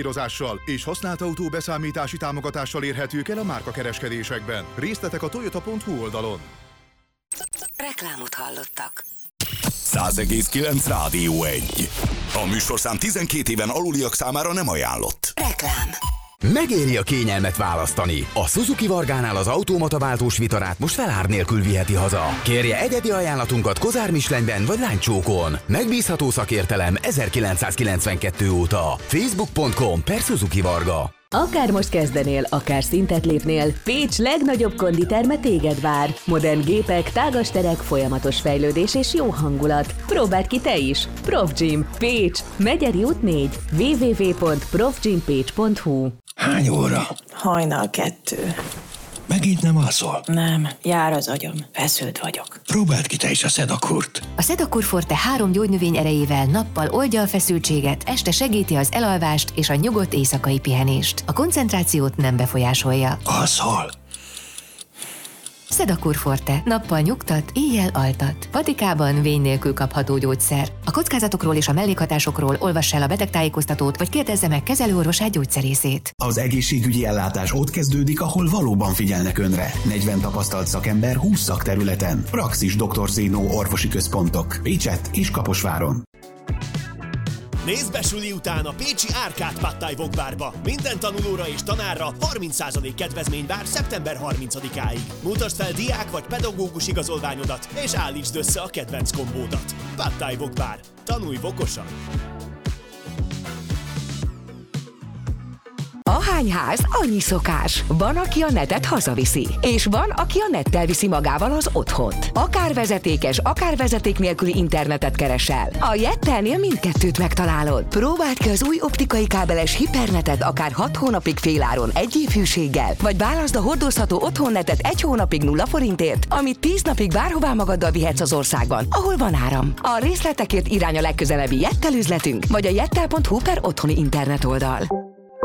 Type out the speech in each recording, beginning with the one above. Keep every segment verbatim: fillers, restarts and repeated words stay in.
és használt autó beszámítási támogatással érhetők el a márkakereskedésekben. Részletek a toyota pont hu oldalon. Reklámot hallottak. száz egész kilenc Rádió egy. A műsorszám tizenkét éven aluliak számára nem ajánlott. Reklám. Megéri a kényelmet választani. A Suzuki Vargánál az automata váltós vitarát most felár nélkül viheti haza. Kérje egyedi ajánlatunkat Kozár Michelinben vagy Lánycsókon. Megbízható szakértelem ezerkilencszázkilencvenkettő óta. facebook pont com per Suzuki Varga. Akár most kezdenél, akár szintet lépnél, Pécs legnagyobb konditerme téged vár. Modern gépek, tágas terek, folyamatos fejlődés és jó hangulat. Próbáld ki te is! Profgym, Pécs, Megyeri út négy, double-u double-u double-u pont profgympécs pont hu. Hány óra? Hajnal kettő. Megint nem alszol? Nem, jár az agyam, feszült vagyok. Próbáld ki te is a Sedakurt. A Sedakur Forte három gyógynövény erejével nappal oldja a feszültséget, este segíti az elalvást és a nyugodt éjszakai pihenést. A koncentrációt nem befolyásolja. Alszol? Sedakur Forte. Nappal nyugtat, éjjel altat. Patikában vény nélkül kapható gyógyszer. A kockázatokról és a mellékhatásokról olvass el a betegtájékoztatót, vagy kérdezze meg kezelőorvosát, gyógyszerészét. Az egészségügyi ellátás ott kezdődik, ahol valóban figyelnek önre. negyven tapasztalt szakember húsz szakterületen. Praxis doktor Zénó orvosi központok. Pécsett és Kaposváron. Nézd be suli után a pécsi Árkád Pad Thai Wok Barba. Minden tanulóra és tanárra harminc százalék kedvezmény vár szeptember harmincadikáig. Mutasd fel diák vagy pedagógus igazolványodat, és állítsd össze a kedvenc kombódat. Pad Thai Wok Bar. Tanulj vokosan! Ahány ház, annyi szokás. Van, aki a netet hazaviszi, és van, aki a nettel viszi magával az otthont. Akár vezetékes, akár vezeték nélküli internetet keresel. A Jettelnél mindkettőt megtalálod. Próbáld ki az új optikai kábeles hipernetet akár hat hónapig féláron egy év hűséggel, vagy válaszd a hordozható otthonnetet egy hónapig nulla forintért, amit tíz napig bárhová magaddal vihetsz az országban, ahol van áram. A részletekért irány a legközelebbi Jettel üzletünk, vagy a jettel pont hu per otthoni internet oldal.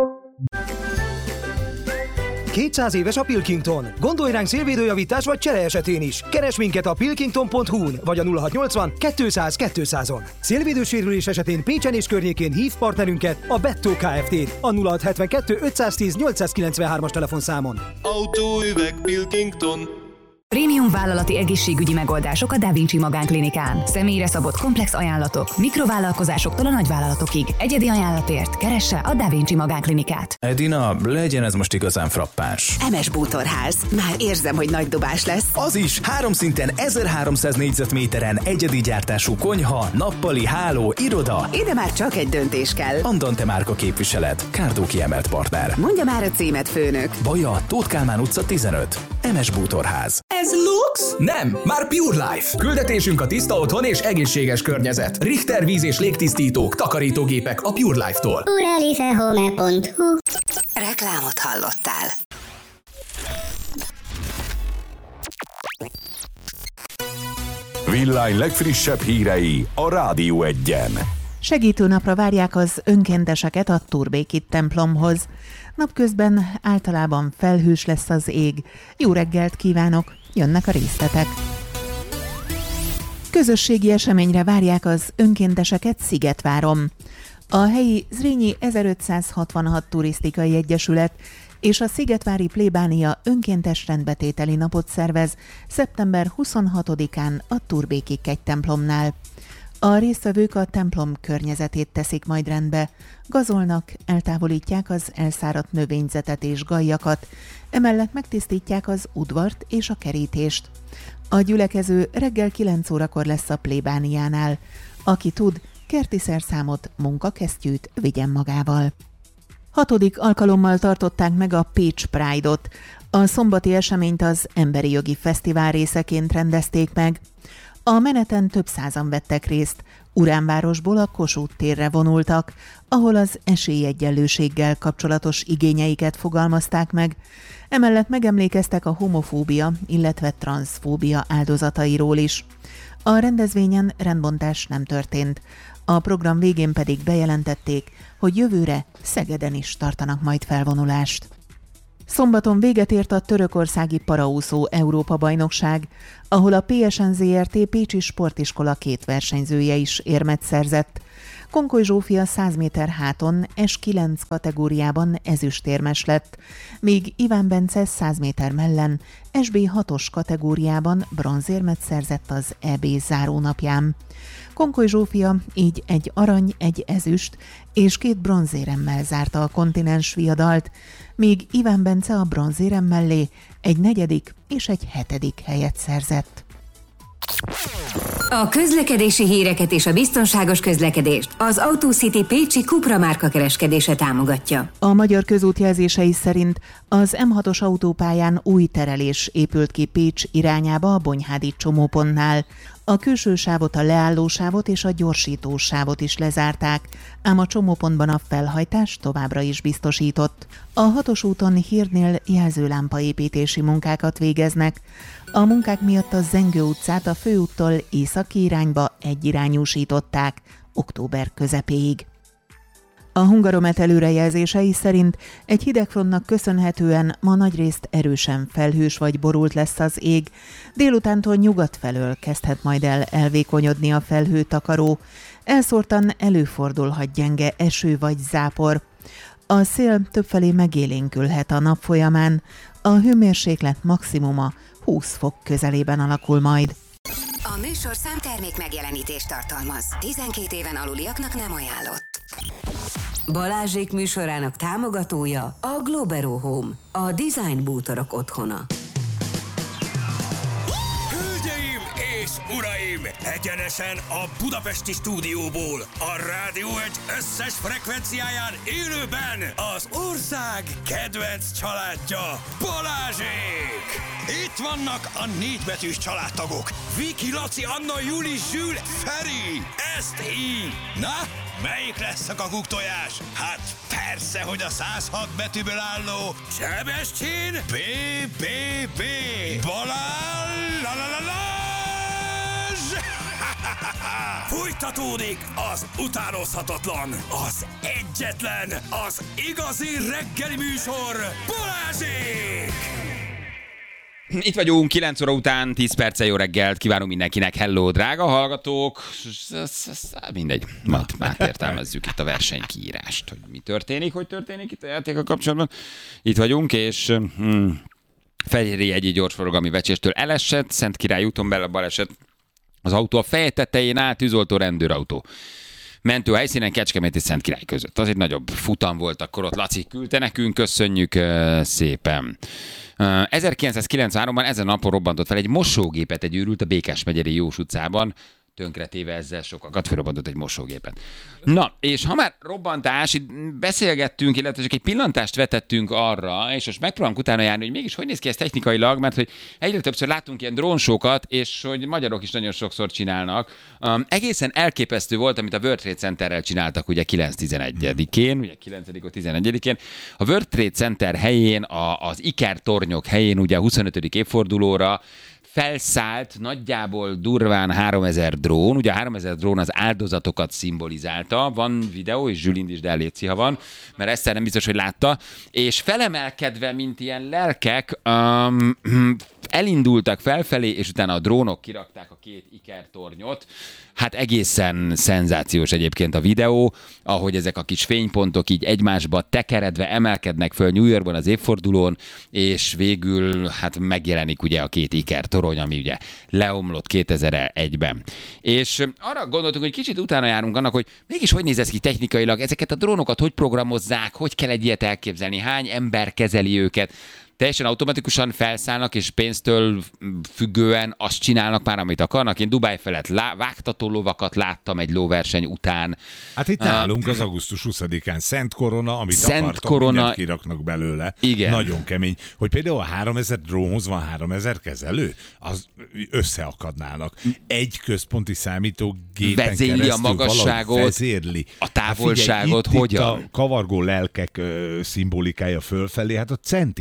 kétszáz éves a Pilkington. Gondolj ránk szélvédőjavítás vagy csere esetén is. Keres minket a pilkington pont hu-n vagy a nulla hatszáznyolcvan kétszáz kétszázon. Szélvédősérülés esetén Pécsen és környékén hív partnerünket, a Bettó Kft. a nulla hatszázhetvenkettő ötszáztíz nyolcszázkilencvenhármas telefonszámon. Autóüveg Pilkington. Prémium vállalati egészségügyi megoldások a Da Vinci Magánklinikán. Személyre szabott komplex ajánlatok, mikrovállalkozásoktól a nagyvállalatokig. Egyedi ajánlatért keresse a Da Vinci Magánklinikát. Edina, legyen ez most igazán frappáns. em es Bútorház. Már érzem, hogy nagy dobás lesz. Az is, három szinten ezerháromszáz négyzetméteren egyedi gyártású konyha, nappali háló, iroda. Ide már csak egy döntés kell. Andante márka képviselet, Kárdó kiemelt partner. Mondja már a címet, főnök. Baja, Tóth Kálmán utca tizenöt. em es Bútorház. Ez lux? Nem, már Pure Life. Küldetésünk a tiszta otthon és egészséges környezet. Richter víz- és légtisztítók, takarítógépek a Pure Life-tól. purelifehome pont hu. Reklámot hallottál. Villány legfrissebb hírei a Rádió egyen. Segítőnapra várják az önkénteseket a Turbékit templomhoz. Napközben általában felhős lesz az ég. Jó reggelt kívánok, jönnek a részletek. Közösségi eseményre várják az önkénteseket Szigetváron. A helyi Zrínyi ezerötszázhatvanhat turisztikai egyesület és a Szigetvári plébánia önkéntes rendbetételi napot szervez szeptember huszonhatodikán a Turbéki kegytemplomnál. A résztvevők a templom környezetét teszik majd rendbe, gazolnak, eltávolítják az elszáradt növényzetet és gajjakat, emellett megtisztítják az udvart és a kerítést. A gyülekező reggel kilenc órakor lesz a plébániánál. Aki tud, kerti szerszámot, munkakesztyűt vigyen magával. Hatodik alkalommal tartották meg a Pécs Pride-ot. A szombati eseményt az Emberi Jogi Fesztivál részeként rendezték meg. A meneten több százan vettek részt, Uránvárosból a Kossuth térre vonultak, ahol az esélyegyenlőséggel kapcsolatos igényeiket fogalmazták meg. Emellett megemlékeztek a homofóbia, illetve transzfóbia áldozatairól is. A rendezvényen rendbontás nem történt. A program végén pedig bejelentették, hogy jövőre Szegeden is tartanak majd felvonulást. Szombaton véget ért a törökországi paraúszó Európa-bajnokság, ahol a pé es en zé er té Pécsi Sportiskola két versenyzője is érmet szerzett. Konkoly Zsófia száz méter háton es kilenc kategóriában ezüstérmes lett, míg Iván Bence száz méter mellen es bé hatos kategóriában bronzérmet szerzett az é bé zárónapján. Konkoly Zsófia így egy arany, egy ezüst és két bronzéremmel zárta a kontinens viadalt, míg Iván Bence a bronzérem mellé egy negyedik és egy hetedik helyet szerzett. A közlekedési híreket és a biztonságos közlekedést az AutoCity Pécsi Cupra márka kereskedése támogatja. A Magyar Közút jelzései szerint az em hatos autópályán új terelés épült ki Pécs irányába a Bonyhádi csomópontnál. A külső sávot, a leállósávot és a gyorsítósávot is lezárták, ám a csomópontban a felhajtás továbbra is biztosított. A hatos úton Hírnél jelzőlámpaépítési munkákat végeznek. A munkák miatt a Zengő utcát a főúttól északi irányba egyirányúsították október közepéig. A Hungaromet előrejelzései szerint egy hidegfrontnak köszönhetően ma nagyrészt erősen felhős vagy borult lesz az ég. Délutántól nyugat felől kezdhet majd el elvékonyodni a felhőtakaró. Elszórtan előfordulhat gyenge eső vagy zápor. A szél többfelé megélénkülhet a nap folyamán. A hőmérséklet maximuma húsz fok közelében alakul majd. A műsorszám termék megjelenítést tartalmaz. tizenkét éven aluliaknak nem ajánlott. Balázsék műsorának támogatója a Globero Home, a design bútorok otthona. Hölgyeim és uraim, egyenesen a budapesti stúdióból, a Rádió egy összes frekvenciáján élőben az ország kedvenc családja, Balázsék! Itt vannak a négybetűs családtagok, Viki, Laci, Anna, Juli, Zsül, Feri, ezt így. Na, melyik lesz a kakuktojás? Hát persze, hogy a száz hat betűből álló Sebestyén bé bé bé Balázs la la la Lázs! Fújtatódik az utánozhatatlan, az egyetlen, az igazi reggeli műsor, Balázsék! Itt vagyunk, kilenc óra után, tíz perccel jó reggelt, kívánunk mindenkinek, hello, drága hallgatók, mindegy, majd már értelmezzük itt a versenykiírást, hogy mi történik, hogy történik itt a játékkal kapcsolatban. Itt vagyunk, és hmm, Fehérjegyi gyorsforgalmi vecséstől elesett, Szentkirály úton belül baleset, az autó a feje tetején áll, tűzoltó rendőrautó. Mentő a helyszínen Kecskemét és Szentkirály között. Az egy nagyobb futam volt, akkor ott Laci küldte nekünk, köszönjük uh, szépen. Uh, ezerkilencszázkilencvenháromban ezen a napon robbantott fel egy mosógépet egy őrült a Békás megyeri Jós utcában, tönkretéve ezzel sokakat, felrobbantott egy mosógépet. Na, és ha már robbantás, itt beszélgettünk, illetve csak egy pillantást vetettünk arra, és most megpróbálunk utána járni, hogy mégis hogy néz ki ez technikailag, mert hogy egyre többször láttunk ilyen drónsókat, és hogy magyarok is nagyon sokszor csinálnak. Um, egészen elképesztő volt, amit a World Trade Centerrel csináltak ugye kilenc tizenegyedikén, ugye kilencedikén tizenegyedikén. A World Trade Center helyén, a, az Iker tornyok helyén ugye a huszonötödik évfordulóra felszállt nagyjából durván háromezer drón, ugye a háromezer drón az áldozatokat szimbolizálta, van videó, és Zsülin is, de elétszi, ha van, mert Eszter nem biztos, hogy látta, és felemelkedve, mint ilyen lelkek, um, elindultak felfelé, és utána a drónok kirakták a két Iker tornyot. Hát egészen szenzációs egyébként a videó, ahogy ezek a kis fénypontok így egymásba tekeredve emelkednek föl New Yorkban az évfordulón, és végül hát megjelenik ugye a két Iker torony, ami ugye leomlott kétezer-egyben. És arra gondoltunk, hogy kicsit utána járunk annak, hogy mégis hogy néz ez ki technikailag, ezeket a drónokat hogy programozzák, hogy kell egy ilyet elképzelni, hány ember kezeli őket. Teljesen automatikusan felszállnak, és pénztől függően azt csinálnak már, amit akarnak. Én Dubáj felett lá- vágtató lovakat láttam egy lóverseny után. Hát itt nálunk az augusztus huszadikán Szent Korona, amit Szent akartak, Korona... mindent kiraknak belőle. Igen. Nagyon kemény. Hogy például a háromezer drónhoz van háromezer kezelő, az összeakadnának. Egy központi számítógépen vezérli keresztül a magasságot, vezérli. a távolságot, hát figyelj, itt, hogyan? Itt a kavargó lelkek ö, szimbolikája fölfelé, hát a centikre mennek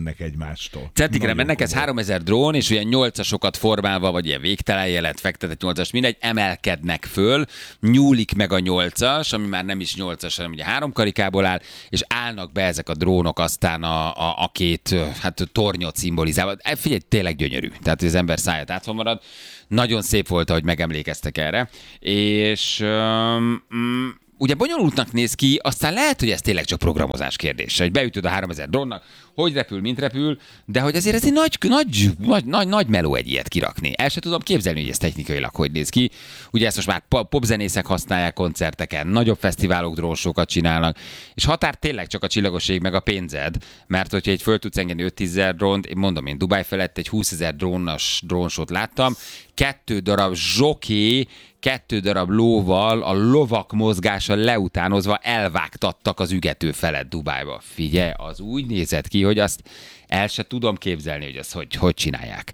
mennek egymástól. Centikre mennek, ez háromezer drón, és olyan nyolcasokat formálva, vagy ilyen végtelen jelet, fektetett nyolcas, mindegy, emelkednek föl, nyúlik meg a nyolcas, ami már nem is nyolcas, hanem ugye három karikából áll, és állnak be ezek a drónok aztán a, a, a két hát, tornyot szimbolizálva. Figyelj, tényleg gyönyörű. Tehát az ember száját átva marad. Nagyon szép volt, ahogy megemlékeztek erre. És um, um, ugye bonyolultnak néz ki, aztán lehet, hogy ez tényleg csak programozás kérdése, hogy beütöd a háromezer drónnak, hogy repül, mint repül, de hogy azért ez egy nagy, nagy, nagy, nagy, nagy meló egy ilyet kirakni. El sem tudom képzelni, hogy ez technikailag hogy néz ki. Ugye ezt most már popzenészek használják koncerteken, nagyobb fesztiválok drónsókat csinálnak, és határ tényleg csak a csillagosség meg a pénzed, mert hogyha egy föl tudsz engedni öt-tízezer drónt, én mondom, én Dubáj felett egy húszezer drónos drónsót láttam, kettő darab zsoké, kettő darab lóval, a lovak mozgása leutánozva elvágtattak az ügető felett Dubájba. Figyelj, az úgy nézett ki, hogy azt el se tudom képzelni, hogy azt hogy, hogy csinálják.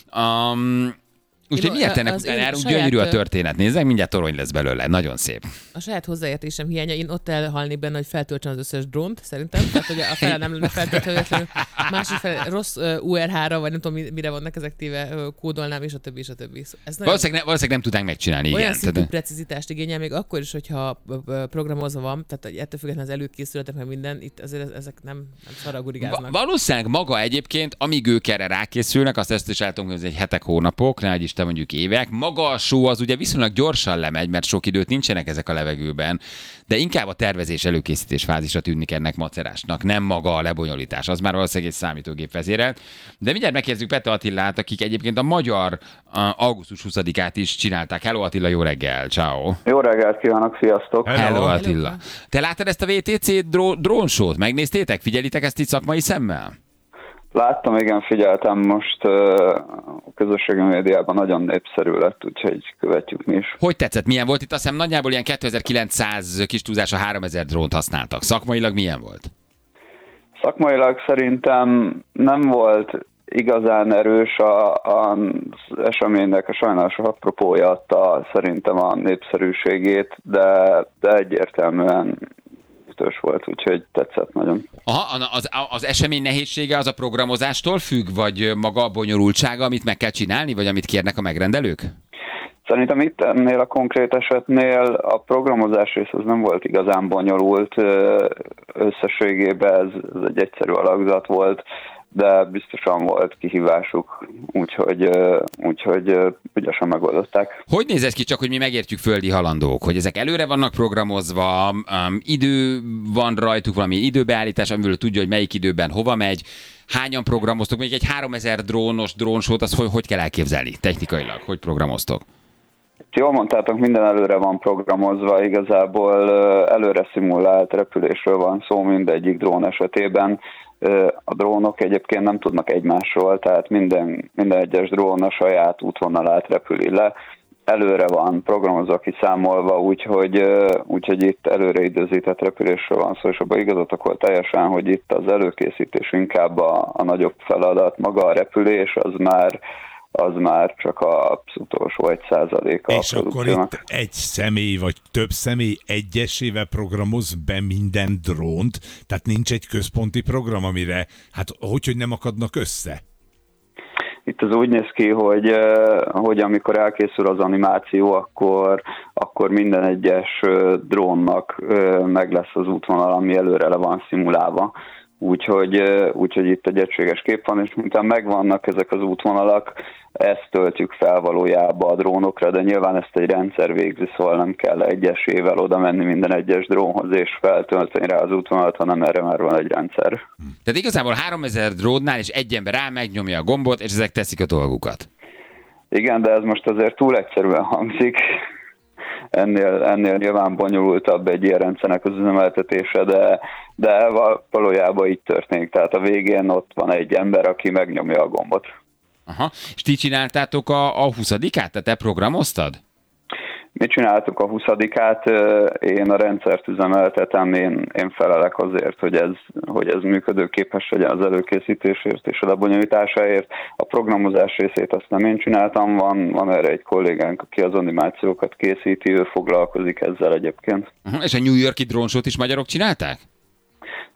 Um, Úgyhogy miért ennek utána jár, úgy gyönyörű a történet. Nézzek, mindjárt torony lesz belőle. Nagyon szép. A saját hozzáértésem hiánya, én ott elhalnék benne, hogy feltöltsem az összes drónt, szerintem. Tehát, hogy a fele nem lenne feltölthető, másik fele rossz uh, u er há-ra, vagy nem tudom, mire vannak ezek téve, uh, kódolnám, és a többi, és a többi. Ez valószínűleg, ne, valószínűleg nem tudnánk megcsinálni. Olyan igen. szintű Tehát... precizitást igényel, még akkor is, hogyha programozva van, tehát ettől függetlenül az előkészületek, meg minden, itt azért ezek nem, nem szaragurigáznak. Valószínűleg maga egyébként, amíg ők erre rákészülnek, azt ezt is el tudom, hogy ez egy hetek, hónapok, ne Isten mondjuk évek. Maga a show az ugye viszonylag gyorsan lemegy, mert sok időt nincsenek ezek a levegőben, de inkább a tervezés, előkészítés fázisra tűnik ennek macerásnak, nem maga a lebonyolítás. Az már valószínűleg egy számítógép vezérelt. De mindjárt megkérdezzük Pete Attilát, akik egyébként a magyar a augusztus huszadikát is csinálták. Hello Attila, jó reggel, ciao. Jó reggelt kívánok, sziasztok. Hello, Hello Attila. Te láttad ezt a vé té cé drónsót? Megnéztétek? Figyelitek ezt itt szakmai szemmel? Láttam, igen, figyeltem, most uh, a közösségi médiában nagyon népszerű lett, úgyhogy követjük mi is. Hogy tetszett? Milyen volt? Itt azt hiszem nagyjából ilyen kétezer-kilencszáz kis túlzása háromezer drónt használtak. Szakmailag milyen volt? Szakmailag szerintem nem volt igazán erős a, a, az eseménynek a sajnos apropója adta szerintem a népszerűségét, de, de egyértelműen ütős volt, úgyhogy tetszett nagyon. Aha, az, az esemény nehézsége az a programozástól függ, vagy maga a bonyolultsága, amit meg kell csinálni, vagy amit kérnek a megrendelők? Szerintem itt ennél a konkrét esetnél a programozás rész az nem volt igazán bonyolult, összességében ez, ez egy egyszerű alakzat volt, de biztosan volt kihívásuk, úgyhogy, úgyhogy ügyesen megoldották. Hogy néz ez ki, csak hogy mi megértjük földi halandók, hogy ezek előre vannak programozva, um, idő van rajtuk, valami időbeállítás, amiből tudja, hogy melyik időben hova megy, hányan programoztok, még egy háromezer drónos drónsót, azt hogy, hogy kell elképzelni technikailag, hogy programoztok? Jól mondtátok, minden előre van programozva, igazából előre szimulált repülésről van szó mindegyik drón esetében. A drónok egyébként nem tudnak egymásról, tehát minden, minden egyes drón a saját útvonalát repüli le. Előre van programozva, kiszámolva, úgyhogy, úgyhogy itt előre időzített repülésről van szó, és abban igazatok volt teljesen, hogy itt az előkészítés inkább a, a nagyobb feladat, maga a repülés, az már az már csak az utolsó egy százaléka. És akkor itt egy személy, vagy több személy egyesével programoz be minden drónt, tehát nincs egy központi program, amire, hát hogy, hogy nem akadnak össze? Itt az úgy néz ki, hogy, hogy amikor elkészül az animáció, akkor, akkor minden egyes drónnak meg lesz az útvonal, ami előre le van szimulálva. Úgyhogy, úgyhogy itt egy egységes kép van, és miután megvannak ezek az útvonalak, ezt töltjük fel valójában a drónokra, de nyilván ezt egy rendszer végzi, szóval nem kell egyesével oda menni minden egyes drónhoz és feltölteni rá az útvonalat, hanem erre már van egy rendszer. Tehát igazából háromezer drónnál és egy ember rá megnyomja a gombot, és ezek teszik a dolgukat. Igen, de ez most azért túl egyszerűen hangzik. Ennél, ennél nyilván bonyolultabb egy ilyen rendszernek az üzemeltetése, de, de valójában így történik. Tehát a végén ott van egy ember, aki megnyomja a gombot. Aha. És ti csináltátok a, a huszadikát? Tehát te programoztad? Mi csináltuk a huszadikát, én a rendszert üzemeltetem, én, én felelek azért, hogy ez, hogy ez működőképes legyen az előkészítésért és a lebonyolításáért. A programozás részét azt nem én csináltam, van, van erre egy kollégánk, aki az animációkat készíti, ő foglalkozik ezzel egyébként. Uh-huh. És a New York-i drónsót is magyarok csinálták?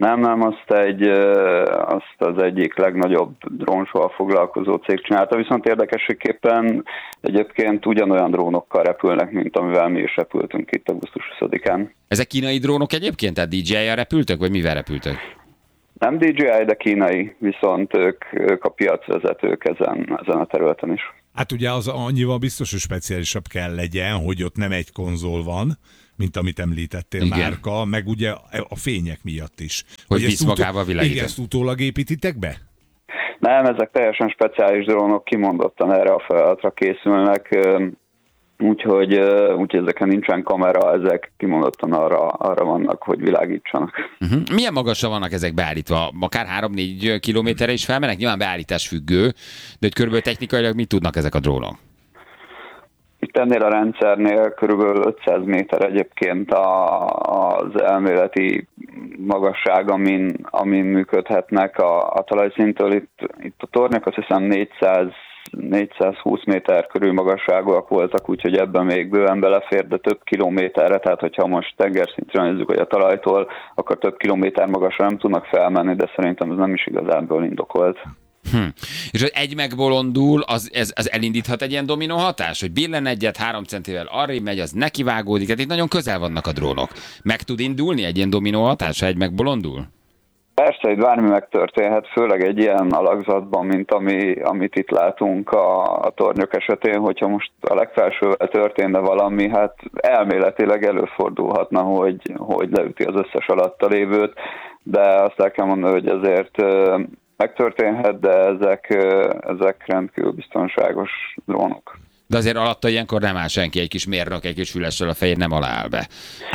Nem, nem, azt, egy, azt az egyik legnagyobb drónsóval foglalkozó cég csinálta, viszont érdekességképpen egyébként ugyanolyan drónokkal repülnek, mint amivel mi is repültünk itt augusztus huszadikán. Ezek kínai drónok egyébként? Tehát dé jé í-jel repültök, vagy mivel repültök? Nem dé jé í, de kínai, viszont ők, ők a piacvezetők ezen, ezen a területen is. Hát ugye az annyival biztos, hogy speciálisabb kell legyen, hogy ott nem egy konzol van, mint amit említettél, igen. Márka, meg ugye a fények miatt is. Hogy, hogy visz magával világított. Igen, ezt utólag építitek be? Nem, ezek teljesen speciális drónok, kimondottan erre a feladatra készülnek, úgyhogy, úgyhogy ezeken nincsen kamera, ezek kimondottan arra, arra vannak, hogy világítsanak. Uh-huh. Milyen magasra vannak ezek beállítva? Akár három-négy kilométerre is felmennek? Nyilván beállítás függő, de hogy körülbelül technikailag mit tudnak ezek a drónok? Itt ennél a rendszernél körülbelül ötszáz méter egyébként a, az elméleti magasság, amin, amin működhetnek a, a talajszintől. Itt, itt a tornyok azt hiszem négyszáz, négyszázhúsz méter körül magasságúak voltak, úgyhogy ebben még bőven belefér, de több kilométerre, tehát hogyha most tengerszintre nézzük, hogy a talajtól, akkor több kilométer magasra nem tudnak felmenni, de szerintem ez nem is igazából indokolt. Hm. És hogy egy megbolondul, az, ez, az elindíthat egy ilyen dominó hatás, hogy billen egyet, három centivel arrébb megy, az nekivágódik, tehát itt nagyon közel vannak a drónok. Meg tud indulni egy ilyen dominó hatás, ha egy megbolondul? Persze, itt bármi megtörténhet, főleg egy ilyen alakzatban, mint ami, amit itt látunk a, a tornyok esetén, hogyha most a legfelsővel történne valami, hát elméletileg előfordulhatna, hogy, hogy leüti az összes alatta lévőt, de azt el kell mondani, hogy ezért megtörténhet, de ezek, ezek rendkívül biztonságos drónok. De azért alatta ilyenkor nem áll senki, egy kis mérnök, egy kis fülessel a fején nem alá áll be.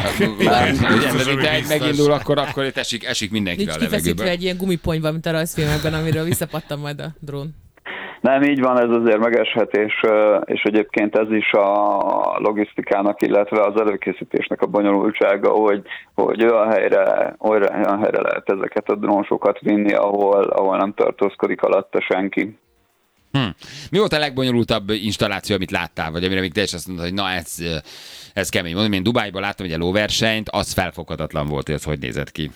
De egy megindul, akkor, akkor itt esik, esik mindenkire a levegőből. Kifeszítve egy ilyen gumipony van, mint a rajzfilmekben, amiről visszapattan majd a drón. Nem, így van, ez azért megeshet, és, és egyébként ez is a logisztikának, illetve az előkészítésnek a bonyolultsága, hogy, hogy olyan helyre, olyan helyre lehet ezeket a drónsokat vinni, ahol, ahol nem tartózkodik alatta senki. Hm. Mi volt a legbonyolultabb installáció, amit láttál, vagy amire még te is azt mondtad, hogy na ez, ez kemény. Mondom, én Dubájban láttam egy lóversenyt, az felfoghatatlan volt, hogy ez hogy nézett ki.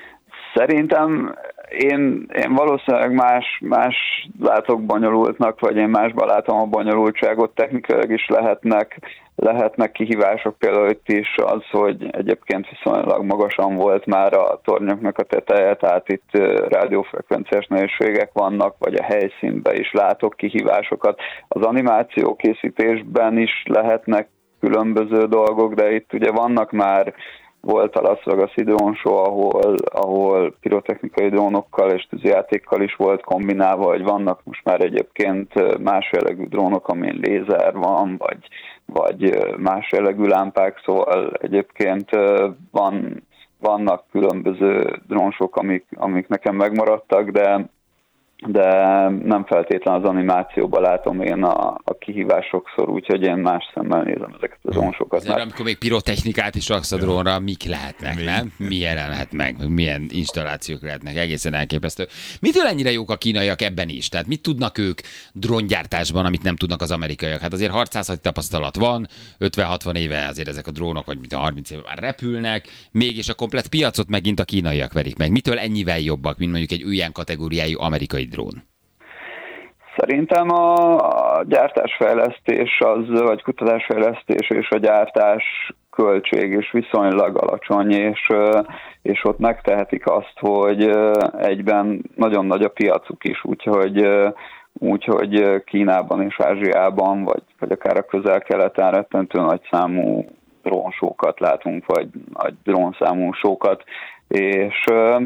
Szerintem én, én valószínűleg más, más látok bonyolultnak, vagy én másban látom a bonyolultságot, technikailag is lehetnek, lehetnek kihívások, például itt is az, hogy egyébként viszonylag magasan volt már a tornyoknak a teteje, tehát itt rádiófrekvenciás nehézségek vannak, vagy a helyszínben is látok kihívásokat. Az animáció készítésben is lehetnek különböző dolgok, de itt ugye vannak már, volt a Las Vegas-i drónshow, ahol, ahol pirotechnikai drónokkal és tűzijátékkal is volt kombinálva, vagy vannak most már egyébként más jellegű drónok, amin lézer van, vagy, vagy más jellegű lámpák, szóval egyébként van, vannak különböző drónsok, amik, amik nekem megmaradtak, de de nem feltétlen az animációban látom én a, a kihívás sokszor, úgyhogy én más szemmel nézem ezeket a drónsokat. Azért, amikor még pirotechnikát is raksz a drónra, mik lehetnek, nem? Milyen lehet meg, milyen installációk lehetnek, egészen elképesztő. Mitől ennyire jók a kínaiak ebben is? Tehát mit tudnak ők dróngyártásban, amit nem tudnak az amerikaiak? Hát azért harcászati tapasztalat van, ötven-hatvan éve azért ezek a drónok, vagy mint a harminc éve már repülnek, mégis a komplett piacot megint a kínaiak verik meg. Mitől ennyivel jobbak, mint mondjuk egy ilyen kategóriájú amerikai drón? Szerintem a gyártásfejlesztés az, vagy kutatásfejlesztés és a gyártás költség is viszonylag alacsony, és, és ott megtehetik azt, hogy egyben nagyon nagy a piacuk is, úgyhogy, úgyhogy Kínában és Ázsiában, vagy, vagy akár a közel-keleten rettentő nagy számú drónsókat látunk, vagy nagy drónszámú sókat, és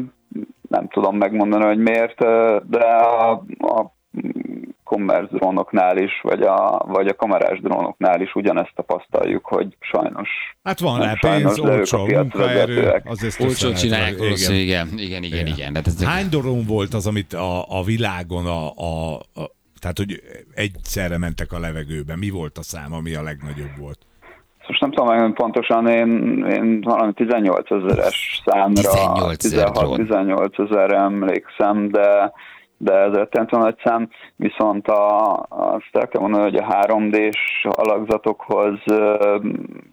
nem tudom megmondani, hogy miért, de a, a commerce drónoknál is, vagy a, vagy a kamerás drónoknál is ugyanezt tapasztaljuk, hogy sajnos... Hát van rá pénz, olcsó munkaerő, azért olcsó csinálják, igen, igen, igen, igen. igen. Ez Hány drón volt az, amit a, a világon, a, a, a, tehát hogy egyszerre mentek a levegőbe? Mi volt a szám, ami a legnagyobb volt? Most nem tudom meg pontosan, én, én valami tizennyolc ezeres számra, tizenhat-tizennyolc ezerre emlékszem, de, de ez rettentő nagy szám, viszont a, azt el kell mondani, hogy a három dés alakzatokhoz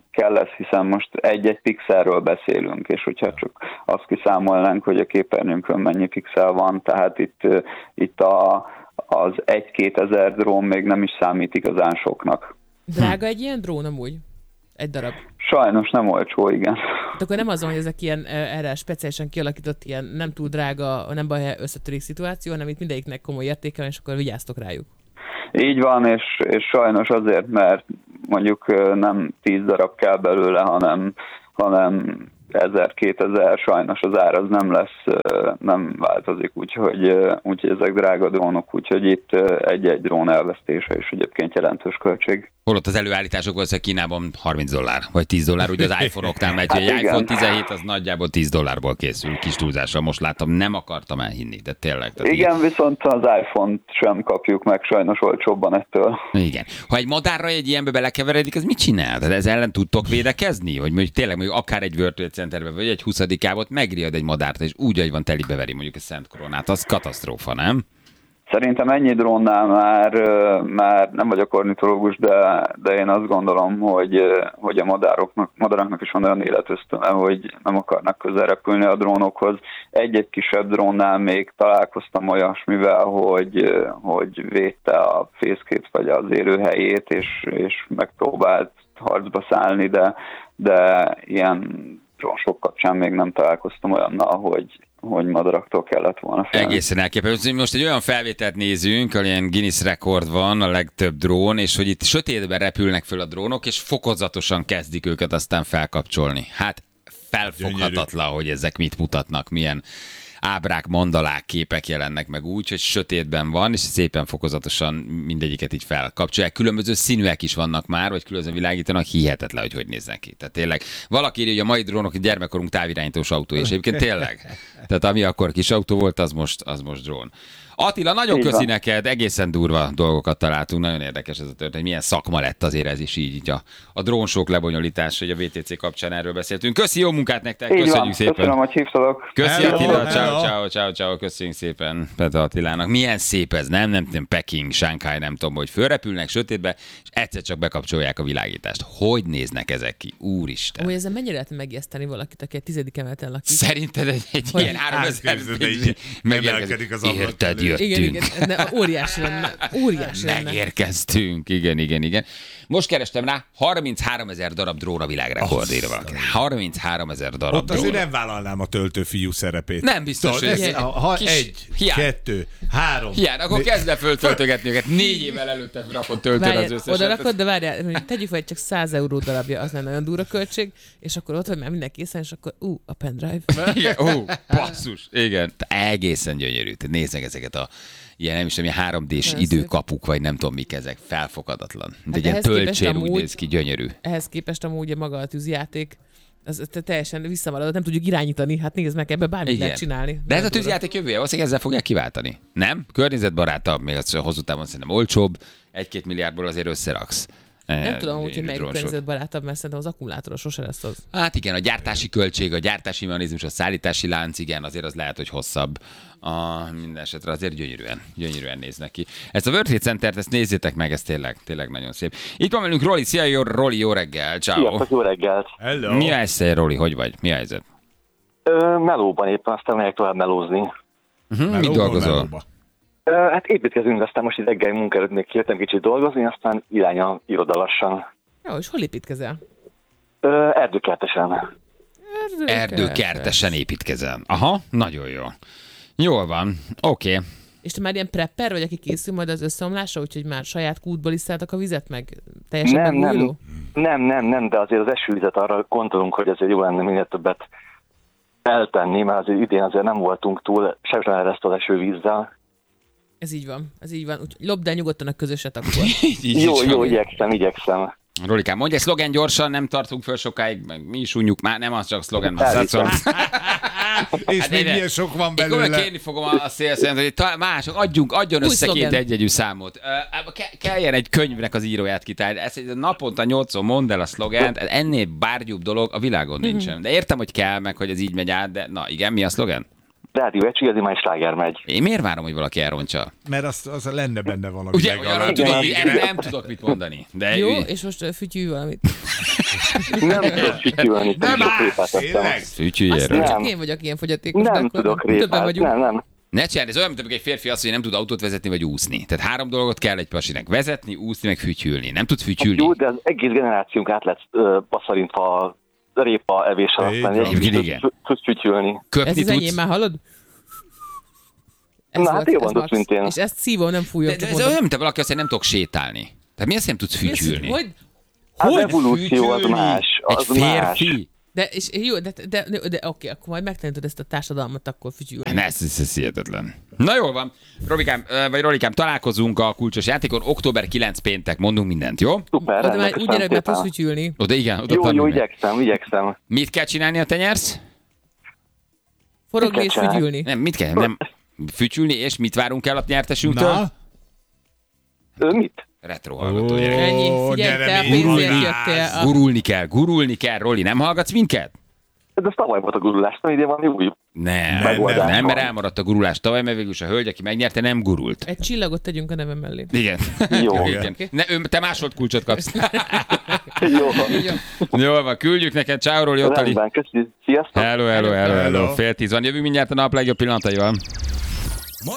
kell ez, hiszen most egy-egy pixelről beszélünk, és hogyha csak azt kiszámolnánk, hogy a képernyőnkön mennyi pixel van, tehát itt, itt a, az egy-kétezer drón még nem is számít igazán soknak. Drága egy ilyen drón amúgy? Egy darab? Sajnos nem olcsó, igen. De akkor nem az van, hogy ezek ilyen erre speciálisan kialakított ilyen nem túl drága, nem baj, összetörik szituáció, hanem itt mindegyiknek komoly értéke, és akkor vigyáztok rájuk. Így van, és, és sajnos azért, mert mondjuk nem tíz darab kell belőle, hanem, hanem ezer-kétezer, sajnos az ár az nem lesz, nem változik, úgyhogy, úgyhogy ezek drága drónok, úgyhogy itt egy-egy drón elvesztése is egyébként jelentős költség. Holott az előállítások valószínűleg Kínában harminc dollár, vagy tíz dollár, ugye az iPhone-oknál megy, hogy egy iPhone tizenhét az nagyjából tíz dollárból készül, kis túlzással, most láttam, nem akartam elhinni, de tényleg. Igen, így... viszont az iPhone-t sem kapjuk meg sajnos olcsóbban ettől. Igen. Ha egy madárra egy ilyenbe belekeveredik, az mit csinál? Tehát ez ellen tudtok védekezni? Vagy mondjuk tényleg mondjuk akár egy World Trade Centerbe, vagy egy huszadikávot megriad egy madárt, és úgy, hogy van telibeveri mondjuk a Szent Koronát, az katasztrófa, nem? Szerintem ennyi drónnál már, már nem vagyok ornitológus, de, de én azt gondolom, hogy, hogy a madároknak, madaraknak is van olyan életösztöne, hogy nem akarnak közel repülni a drónokhoz. Egy-egy kisebb drónnál még találkoztam olyasmivel, hogy, hogy védte a fészkét vagy az élőhelyét, és, és megpróbált harcba szállni, de, de ilyen drónsok kapcsán még nem találkoztam olyannal, hogy hogy madaraktól kellett volna félni. Egészen elképesztő. Most egy olyan felvételt nézünk, ahol ilyen Guinness rekord van, a legtöbb drón, és hogy itt sötétben repülnek föl a drónok, és fokozatosan kezdik őket aztán felkapcsolni. Hát felfoghatatlan, gyönyörű, hogy ezek mit mutatnak, milyen ábrák, mandalák, képek jelennek meg úgy, hogy sötétben van, és szépen fokozatosan mindegyiket így felkapcsolják. Különböző színűek is vannak már, vagy különböző világítanak, hihetetlen, hogy hogy néznek ki. Tehát tényleg valaki írja, hogy a mai drónok a gyermekkorunk távirányítós autó, és egyébként tényleg. Tehát ami akkor kis autó volt, az most, az most drón. Attila, nagyon köszi neked, egészen durva dolgokat találtunk, nagyon érdekes ez a történet, milyen szakma lett azért ez is így, így a, a drónsók lebonyolítása, hogy a vé té cé kapcsán erről beszéltünk. Köszi, jó munkát nektek, így köszönjük van, szépen. Köszönöm, hogy hívtatok. Köszi Attila, ciao, ciao, ciao, ciao, köszönjük szépen Petra Attilának. Milyen szép ez, nem? Nem tudom, Peking, Shanghai, nem tudom, hogy fölrepülnek sötétbe, és egyszer csak bekapcsolják a világítást. Hogy néznek ezek ki? Úristen. Ó, ezzel mennyire lehet megijeszteni valakit, aki a tizedik emeleten lakik? Szerinted egy, egy ilyen háromezer megemelkedik az ablak. Érted, jöttünk. Igen, igen. Ne, óriási lenne. Óriási lenne. Megérkeztünk, igen, igen, igen. Most kerestem rá, harmincháromezer darab drón a világrekord írva. harmincháromezer darab ott drón. azért nem vállalnám a töltőfiú szerepét. Nem biztos, hogy ez, ez, ha kis, egy, hiány. kettő, három. Hiány, akkor kezd el föltöltögetni őket. Négy évvel előtte rakott töltőn az összeset. Oda rakod, de várjál, hogy tegyük vagy csak száz euró darabja, az nem nagyon durva költség, és akkor ott vagy már minden készen, és akkor ú, a pendrive. Igen, ú, basszus. Igen, egészen gyönyörű. Nézzek ezeket a ilyen, nem is tudom, ilyen három dés időkapuk, vagy nem tudom mik ezek, felfoghatatlan. De hát egy ilyen töltsér úgy néz ki, gyönyörű. Ehhez képest amúgy maga a tűzjáték, az teljesen visszamaradott, nem tudjuk irányítani, hát nézd meg, ebbe bármit lehet csinálni. De ez a tűzjáték jövője, valószínűleg ezzel fogják kiváltani. Nem? Környezetbarátabb, még az hosszú távon szerintem olcsóbb, egy-két milliárdból azért összeraksz. Nem tudom, hogy melyik környezetbarátabb, mert szerintem az akkumulátoros sose lesz az. Hát igen, a gyártási költség, a gyártási mechanizmus, a szállítási lánc, igen, azért az lehet, hogy hosszabb. A, minden esetre azért gyönyörűen, gyönyörűen néznek ki. Ezt a World Trade Centert, ezt nézzétek meg, ez tényleg, tényleg nagyon szép. Itt van velünk Roli, szia, jó, Roli, jó reggel, ciao. Sziasztok, jó reggelt. Hello. Mi a helyzet, Roli, hogy vagy? Mi a helyzet? Ö, melóban éppen, aztán megyek tovább melózni. Uh-huh, mit dolgozol? Ö, hát építkezünk, aztán most itt reggel munka előtt még kértem kicsit dolgozni, aztán irány a iroda lassan. Jó, és hol építkezel? Ö, erdőkertesen. Erdőkertesen építkezel. Aha, nagyon jó. Jól van, oké. Okay. És te már ilyen prepper vagy, aki készül majd az összeomlásra, úgyhogy már saját kútból iszáltak a vizet, meg teljesen nem, megújuló? Nem, nem, nem, nem, de azért az esővizet arra gondolunk, hogy azért jó lenne minél többet eltenni, mert azért idén azért nem voltunk túl sejtlen erre ezt az esővízzel. Ez így van, ez így van. Úgyhogy lopd el nyugodtan a közöset akkor. jó, jó, igyekszem, igyekszem. Rolikám, mondj egy szlogen gyorsan, nem tartunk föl sokáig, meg mi is unjuk, már nem az csak szlogen. És hát még milyen sok van belőle. Én kérni fogom a szélszent, hogy mások, adjunk, adjon össze két egyegyű számot. Kelljen egy könyvnek az íróját kitálni. Ezt egy naponta nyolcszor mondd el a szlogent, ennél bárgyúbb dolog a világon nincsen. De értem, hogy kell, meg hogy ez így megy át, de na igen, mi a szlogen? Rádió egy, az már sláger megy. Én miért várom, hogy valaki elrontsa? Mert az, az lenne benne valami. Ugye, arra tudok, erre nem tudok mit mondani. De Jó, ő... és most fütyülj valamit. Nem tudok fütyülni. Nem állsz, tényleg? Fütyülj erre. Csak én vagyok ilyen fogyatékos. Nem tudok répát, nem, nem. Ne csinálj, ez olyan, mint egy férfi azt, hogy nem tud autót vezetni vagy úszni. Tehát három dolgot kell egy pasinek. Vezetni, úszni, meg fütyülni. Nem tud fütyülni. Jó, de az egész generációnk át lett passzarintva répa evés alatt. Igen. Tudsz fütyülni. Ez az enyém már hallod? Ez Na hát jó mondod, mint én. És ezt szívom, nem fújom. De, de ez olyan, mint valaki azt, hogy nem tudok sétálni. Tehát mi azt nem tudsz fütyülni? Hogy? Az evolúció az más. Az egy férfi? Más. De, és jó, de, de, de, de oké, akkor majd megtanítod ezt a társadalmat, akkor fütyülni. Ne, ez, ez, ez hihetetlen. Na jól van. Robikám, vagy Rolikám, találkozunk a kulcsos játékon. október kilencedike péntek, mondunk mindent, jó? Szuper, oda már úgy gyere, hogy már tudsz fütyülni. Oda igen, oda Jó, jó, igyekszem, igyekszem. Mit kell csinálni, ha te nyersz? Forogni és fütyülni. Nem, mit kell? Nem. Fütyülni, és mit várunk el a nyertesünktől? Ő mit? Retro hallgató gyerek. Ennyi, figyelj, te a pénzért jöttél. A... Gurulni kell, gurulni kell, Roli, nem hallgatsz minket? De ez tavaly volt a gurulás, nem idén van új. Nem, nem, nem, nem, mert elmaradt a gurulás tavaly, mert végül is a hölgy, aki megnyerte, nem gurult. Egy csillagot tegyünk a nevem mellé. Igen. Jó. Igen. Ne, ő, te másod kulcsot kapsz. Jó. Jól van, küldjük neked. Ciao, Roli, Ottali. Rendben, köszönjük. Sziasztok. Hello, hello, hello, hello. Fél tíz van, jövünk mindjárt a nap legjobb pillanataival.